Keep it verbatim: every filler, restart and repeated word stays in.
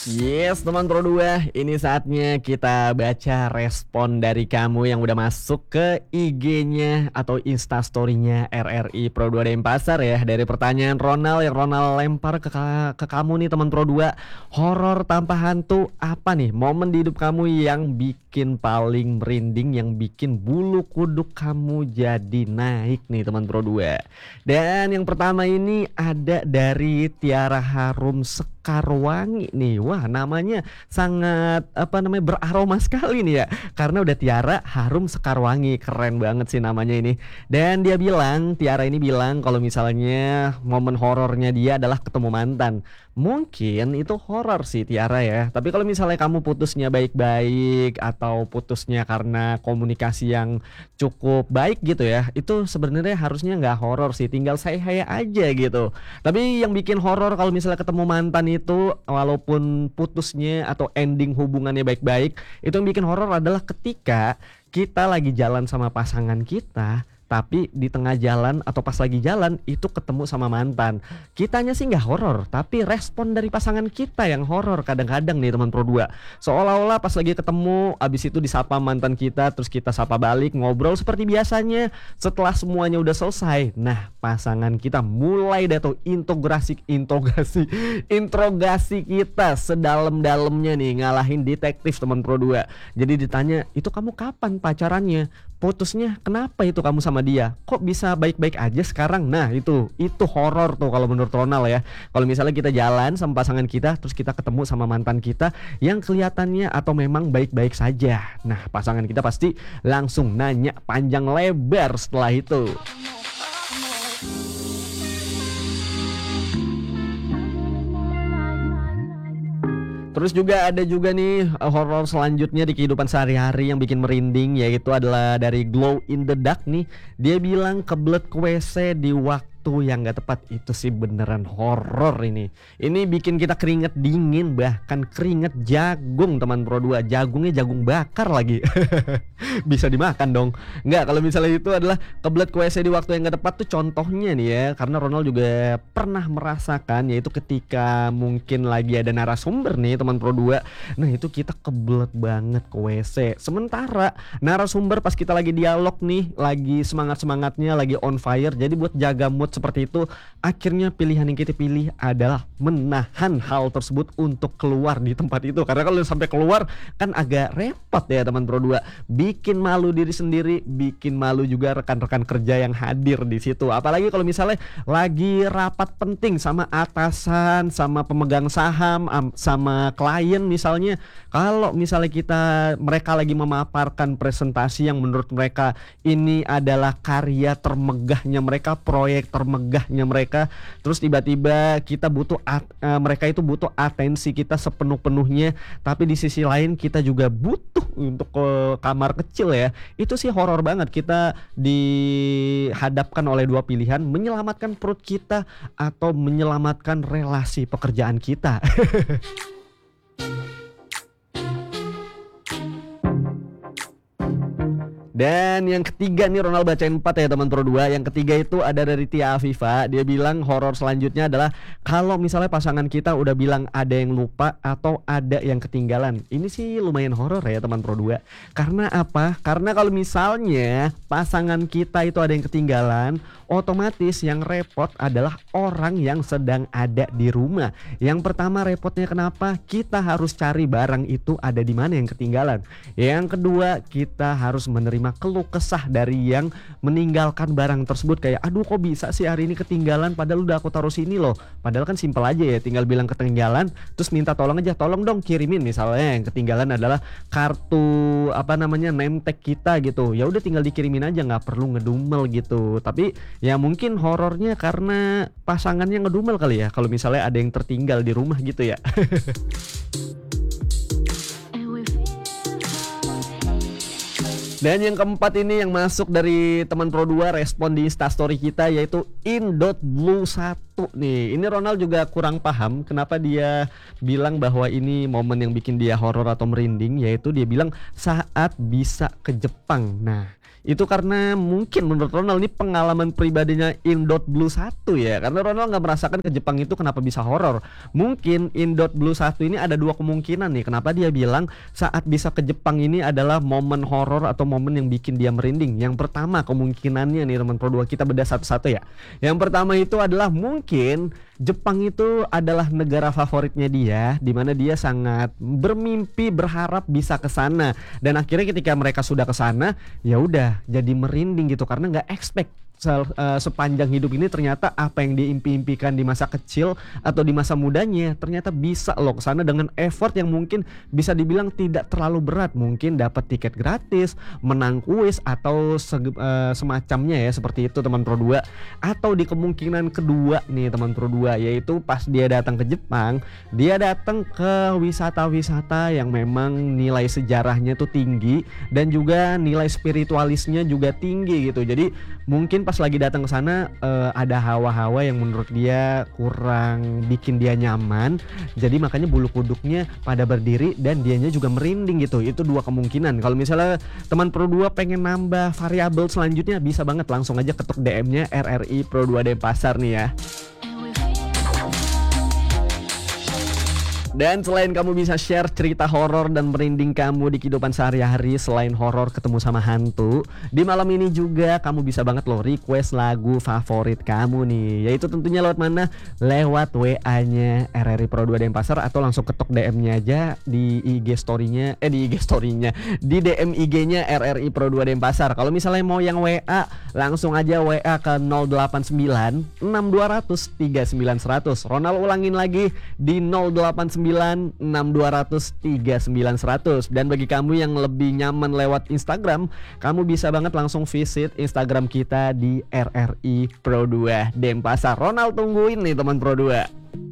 Yes, teman Pro dua, ini saatnya kita baca respon dari kamu yang udah masuk ke I G-nya atau Instastory-nya R R I Pro dua Denpasar ya. Dari pertanyaan Ronald yang Ronald lempar ke, ka- ke kamu nih teman Pro dua. Horor tanpa hantu apa nih momen di hidup kamu yang bikin paling merinding, yang bikin bulu kuduk kamu jadi naik nih teman Pro dua. Dan yang pertama ini ada dari Tiara Harum Sekarwangi nih. Wah, namanya sangat apa namanya beraroma sekali nih ya. Karena udah Tiara Harum Sekarwangi, keren banget sih namanya ini. Dan dia bilang, Tiara ini bilang kalau misalnya momen horornya dia adalah ketemu mantan. Mungkin itu horor sih Tiara ya. Tapi kalau misalnya kamu putusnya baik-baik atau putusnya karena komunikasi yang cukup baik gitu ya, itu sebenarnya harusnya nggak horor sih, tinggal say-hi aja gitu. Tapi yang bikin horor kalau misalnya ketemu mantan itu, walaupun putusnya atau ending hubungannya baik-baik, itu yang bikin horor adalah ketika kita lagi jalan sama pasangan kita, tapi di tengah jalan atau pas lagi jalan itu ketemu sama mantan. Kitanya sih nggak horor, tapi respon dari pasangan kita yang horor kadang-kadang nih teman Pro dua. Seolah-olah pas lagi ketemu, abis itu disapa mantan kita, terus kita sapa balik, ngobrol seperti biasanya. Setelah semuanya udah selesai, nah pasangan kita mulai deh tuh integrasi, integrasi, interogasi kita sedalam-dalamnya nih, ngalahin detektif teman Pro dua. Jadi ditanya, itu kamu kapan pacarannya? Putusnya kenapa itu kamu sama dia? Kok bisa baik-baik aja sekarang? Nah itu, itu horor tuh kalau menurut Ronald ya. Kalau misalnya kita jalan sama pasangan kita, terus kita ketemu sama mantan kita yang kelihatannya atau memang baik-baik saja. Nah pasangan kita pasti langsung nanya panjang lebar setelah itu. Terus juga ada juga nih uh, horor selanjutnya di kehidupan sehari-hari yang bikin merinding, yaitu adalah dari Glow in the Dark nih. Dia bilang kebelet ke W C di waktu yang gak tepat. Itu sih beneran horor ini. Ini bikin kita keringet dingin, bahkan keringet jagung teman Pro dua. Jagungnya jagung bakar lagi. Bisa dimakan dong. Enggak, kalau misalnya itu adalah kebelet ke W C di waktu yang gak tepat tuh contohnya nih ya. Karena Ronald juga pernah merasakan, yaitu ketika mungkin lagi ada narasumber nih teman Pro dua. Nah itu kita kebelet banget ke W C. Sementara narasumber pas kita lagi dialog nih, lagi semangat-semangatnya, lagi on fire. Jadi buat jaga mood seperti itu, akhirnya pilihan yang kita pilih adalah menahan hal tersebut untuk keluar di tempat itu. Karena kalau sampai keluar kan agak repot ya teman Pro dua. Bikin malu diri sendiri, bikin malu juga rekan-rekan kerja yang hadir di situ. Apalagi kalau misalnya lagi rapat penting sama atasan, sama pemegang saham, am- sama klien misalnya. Kalau misalnya kita mereka lagi memaparkan presentasi yang menurut mereka ini adalah karya termegahnya mereka, proyek termegahnya mereka, terus tiba-tiba kita butuh at, uh, mereka itu butuh atensi kita sepenuh-penuhnya, tapi di sisi lain kita juga butuh untuk ke kamar kecil ya. Itu sih horor banget, kita dihadapkan oleh dua pilihan, menyelamatkan perut kita atau menyelamatkan relasi pekerjaan kita. Dan yang ketiga nih Ronald bacain empat ya teman Pro dua. Yang ketiga itu ada dari Tia Afifa. Dia bilang horor selanjutnya adalah kalau misalnya pasangan kita udah bilang ada yang lupa atau ada yang ketinggalan. Ini sih lumayan horor ya teman Pro dua. Karena apa? Karena kalau misalnya pasangan kita itu ada yang ketinggalan, otomatis yang repot adalah orang yang sedang ada di rumah. Yang pertama repotnya kenapa? Kita harus cari barang itu ada di mana yang ketinggalan. Yang kedua, kita harus menerima keluh kesah dari yang meninggalkan barang tersebut, kayak aduh kok bisa sih hari ini ketinggalan padahal udah aku taruh sini loh. Padahal kan simpel aja ya, tinggal bilang ketinggalan terus minta tolong aja, tolong dong kirimin. Misalnya yang ketinggalan adalah kartu apa namanya name tag kita gitu, ya udah tinggal dikirimin aja, nggak perlu ngedumel gitu. Tapi ya mungkin horornya karena pasangannya ngedumel kali ya kalau misalnya ada yang tertinggal di rumah gitu ya. Dan yang keempat ini yang masuk dari teman Pro dua respon di Instastory kita, yaitu in.blue satu nih. Ini Ronald juga kurang paham kenapa dia bilang bahwa ini momen yang bikin dia horor atau merinding, yaitu dia bilang saat bisa ke Jepang. Nah Itu karena mungkin menurut Ronald ini pengalaman pribadinya Indot Blue satu ya. Karena Ronald nggak merasakan ke Jepang itu kenapa bisa horor. Mungkin Indot Blue satu ini ada dua kemungkinan nih kenapa dia bilang saat bisa ke Jepang ini adalah momen horor atau momen yang bikin dia merinding. Yang pertama kemungkinannya nih teman Pro dua, kita bedah satu-satu ya. Yang pertama itu adalah mungkin Jepang itu adalah negara favoritnya dia, di mana dia sangat bermimpi berharap bisa ke sana, dan akhirnya ketika mereka sudah ke sana ya udah jadi merinding gitu karena nggak expect sel- eh, sepanjang hidup ini ternyata apa yang diimpi-impikan di masa kecil atau di masa mudanya ternyata bisa loh ke sana dengan effort yang mungkin bisa dibilang tidak terlalu berat. Mungkin dapat tiket gratis, menang kuis atau sege- eh, semacamnya ya, seperti itu teman Pro dua. Atau di kemungkinan kedua nih teman Pro dua, yaitu pas dia datang ke Jepang, dia datang ke wisata-wisata yang memang nilai sejarahnya tuh tinggi dan juga nilai spiritualisnya juga tinggi gitu. Jadi mungkin pas lagi datang ke sana eh, ada hawa-hawa yang menurut dia kurang bikin dia nyaman. Jadi makanya bulu kuduknya pada berdiri dan dianya juga merinding gitu. Itu dua kemungkinan. Kalau misalnya teman Pro dua pengen nambah variabel selanjutnya, bisa banget langsung aja ketuk D M-nya R R I Pro dua Denpasar nih ya. Dan selain kamu bisa share cerita horor dan merinding kamu di kehidupan sehari-hari, selain horor ketemu sama hantu, di malam ini juga kamu bisa banget loh request lagu favorit kamu nih. Yaitu tentunya lewat mana? Lewat W A-nya R R I Pro dua Denpasar atau langsung ketok D M-nya aja di I G story-nya, eh di I G story-nya, di D M I G-nya R R I Pro dua Denpasar. Kalau misalnya mau yang W A, langsung aja W A ke nol delapan sembilan enam dua nol nol tiga sembilan seratus. Ronald ulangin lagi di nol delapan sembilan enam dua nol nol tiga sembilan seratus. Dan bagi kamu yang lebih nyaman lewat Instagram, kamu bisa banget langsung visit Instagram kita di R R I Pro dua Denpasar. Ronald tungguin nih teman Pro dua.